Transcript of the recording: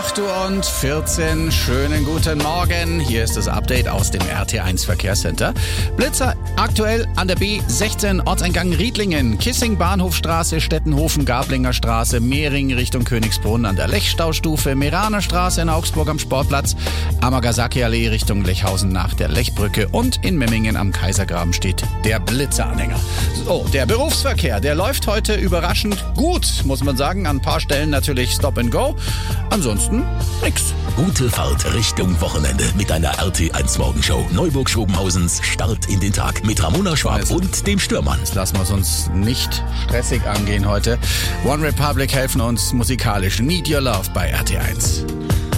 8:14 Uhr. Schönen guten Morgen. Hier ist das Update aus dem RT1 Verkehrscenter. Blitzer aktuell an der B16 Ortseingang Riedlingen, Kissing Bahnhofstraße, Stettenhofen, Gablinger Straße, Mehring Richtung Königsbrunn an der Lechstaustufe, Meraner Straße in Augsburg am Sportplatz, Amagasaki Allee Richtung Lechhausen nach der Lechbrücke und in Memmingen am Kaisergraben steht der Blitzeranhänger. So, der Berufsverkehr, der läuft heute überraschend gut, muss man sagen. An ein paar Stellen natürlich Stop and Go. Ansonsten nix. Gute Fahrt Richtung Wochenende mit einer RT1 Morgenshow. Neuburg-Schobenhausens Start in den Tag mit Ramona Schwab und dem Stürmann. Jetzt lassen wir es uns nicht stressig angehen heute. One Republic helfen uns musikalisch. Need Your Love bei RT1.